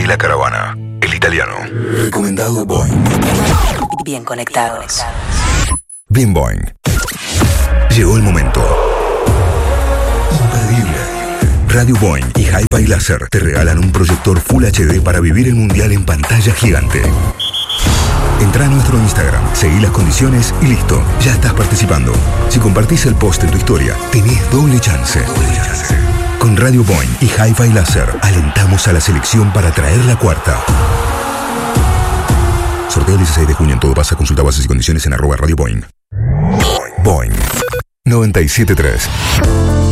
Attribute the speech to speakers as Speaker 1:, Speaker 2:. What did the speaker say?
Speaker 1: y la caravana. El italiano. Recomendado Boing.
Speaker 2: Bien conectados.
Speaker 1: Bien Boing. Llegó el momento. Impedible. Radio Boing y Hi-Fi Láser te regalan un proyector Full HD para vivir el mundial en pantalla gigante. Entrá a nuestro Instagram, seguí las condiciones y listo, ya estás participando. Si compartís el post en tu historia, tenés doble chance. Con Radio Boing y Hi-Fi Láser, alentamos a la selección para traer la cuarta. Sorteo el 16 de junio en Todo Pasa. Consulta bases y condiciones en @Radio Boing. Boing 97.3.